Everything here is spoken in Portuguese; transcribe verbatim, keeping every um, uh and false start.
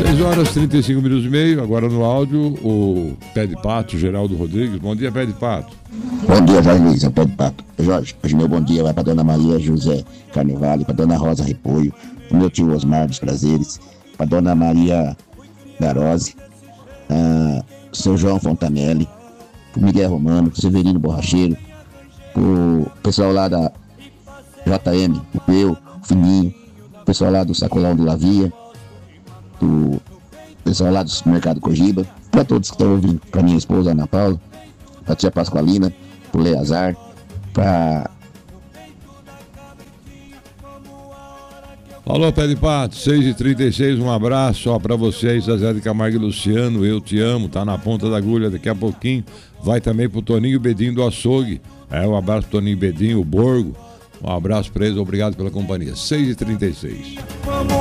seis horas e trinta e cinco minutos e meio, agora no áudio, o Pé de Pato, Geraldo Rodrigues. Bom dia, Pé de Pato. Bom dia, Jorge Luiz, é o Pé de Pato. Jorge, hoje meu bom dia vai para dona Maria José Carnevale, para dona Rosa Repolho, pro meu tio Osmar dos Prazeres, para dona Maria Garose, uh, seu João Fontanelli, pro Miguel Romano, pro Severino Borracheiro, pro pessoal lá da J M, o eu, o Fininho, o pessoal lá do Sacolão do Lavia, do pessoal lá do Supermercado Cogiba, para todos que estão ouvindo, para minha esposa Ana Paula, para tia Pascoalina, pro Leazar, para... Alô, Pé de Pato, seis e trinta e seis, um abraço ó, para vocês, Zé de Camargo e Luciano, eu te amo, tá na ponta da agulha, daqui a pouquinho vai também pro Toninho Bedinho do Açougue, é, um abraço pro Toninho Bedinho, o Borgo, um abraço para eles, obrigado pela companhia, seis e trinta e seis.